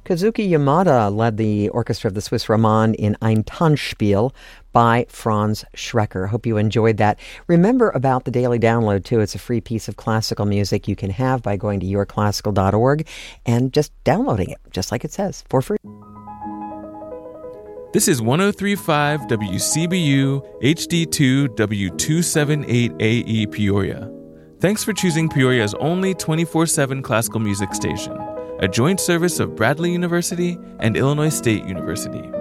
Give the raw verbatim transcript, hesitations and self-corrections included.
Kazuki Yamada led the orchestra of the Swiss Roman in Ein Tanzspiel by Franz Schrecker. Hope you enjoyed that. Remember about the daily download, too. It's a free piece of classical music you can have by going to your classical dot org and just downloading it, just like it says, for free. This is one oh three point five W C B U H D two W two seventy-eight A E Peoria. Thanks for choosing Peoria's only twenty-four seven classical music station, a joint service of Bradley University and Illinois State University.